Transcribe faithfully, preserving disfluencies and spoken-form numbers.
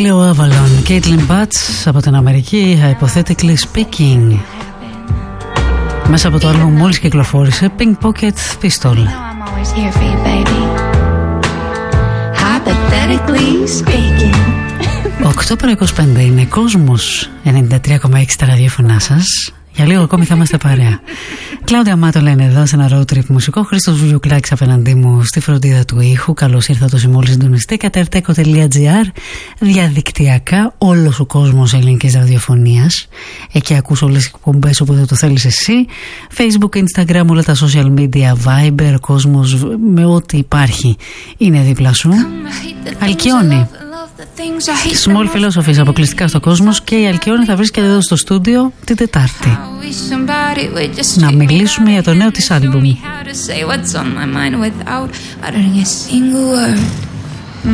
Λέο Avalon, Caitlin Batts από την Αμερική, Hypothetically Speaking. Μέσα από το άλμπουμ μόλις κυκλοφόρησε, Pink Pocket Pistol. οκτώ παρά είκοσι πέντε είναι Κόσμος ενενήντα τρία κόμμα έξι τα ραδιόφωνά σας. Για λίγο ακόμη θα είμαστε παρέα. Κλάουδια Μάτολα είναι εδώ σε ένα road trip μουσικό. Χρήστος Βουγιουκλάκης απέναντί μου στη φροντίδα του ήχου. Καλώς ήρθατε όσοι μόλις συντονιστήκατε. ερτέκο τελεία τζι άρ. Διαδικτυακά όλος ο κόσμος ελληνικής ραδιοφωνίας. Εκεί ακούς όλες τις εκπομπές όποτε το θέλεις εσύ. Facebook, Instagram, όλα τα social media, Viber, κόσμος με ό,τι υπάρχει είναι δίπλα σου. Αλκιόνι. Small Philosophies αποκλειστικά στο Κόσμος, και η Αλκιόνι θα βρίσκεται εδώ στο στούντιο την Τετάρτη να μιλήσουμε για το νέο της άλμπουμ.